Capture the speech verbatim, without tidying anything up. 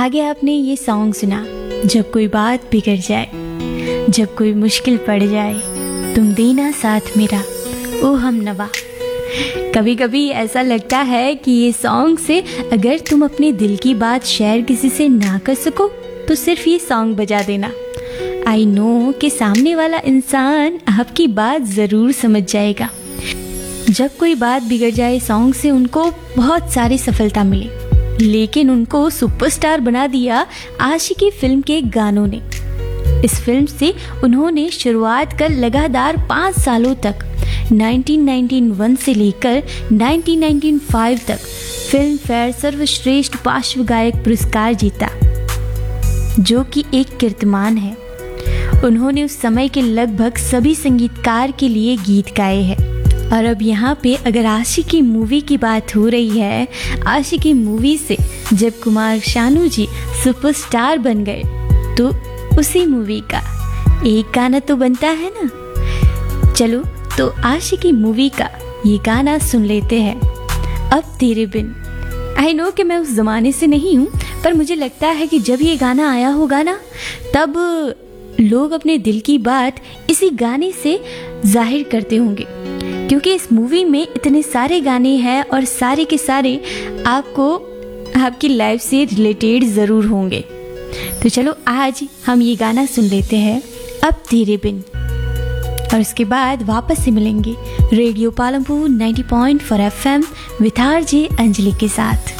आगे आपने ये सॉन्ग सुना, जब कोई बात बिगड़ जाए, जब कोई मुश्किल पड़ जाए, तुम देना साथ मेरा ओ हम नवा। कभी कभी ऐसा लगता है कि ये सॉन्ग से अगर तुम अपने दिल की बात शेयर किसी से ना कर सको तो सिर्फ ये सॉन्ग बजा देना। आई नो कि सामने वाला इंसान आपकी बात ज़रूर समझ जाएगा। जब कोई बात बिगड़ जाए सॉन्ग से उनको बहुत सारी सफलता मिली, लेकिन उनको सुपरस्टार बना दिया आशिकी फिल्म के गानों ने। इस फिल्म से उन्होंने शुरुआत कर लगातार पाँच सालों तक उन्नीस सौ इक्यानवे से लेकर उन्नीस सौ पचानवे तक फिल्म फेयर सर्वश्रेष्ठ पार्श्व गायक पुरस्कार जीता, जो कि एक कीर्तिमान है। उन्होंने उस समय के लगभग सभी संगीतकार के लिए गीत गाए हैं। और अब यहाँ पे अगर आशिकी मूवी की बात हो रही है, आशिकी मूवी से जब कुमार शानू जी सुपरस्टार बन गए तो उसी मूवी का एक गाना तो बनता है ना। चलो तो आशिकी मूवी का ये गाना सुन लेते हैं, अब तेरे बिन। आई नो कि मैं उस ज़माने से नहीं हूँ, पर मुझे लगता है कि जब ये गाना आया होगा ना, तब लोग अपने दिल की बात इसी गाने से जाहिर करते होंगे, क्योंकि इस मूवी में इतने सारे गाने हैं और सारे के सारे आपको आपकी लाइफ से रिलेटेड ज़रूर होंगे। तो चलो आज हम ये गाना सुन लेते हैं, अब तेरे बिन, और उसके बाद वापस से मिलेंगे रेडियो पालमपुर नब्बे पॉइंट चार F am with RJ Anjali के साथ।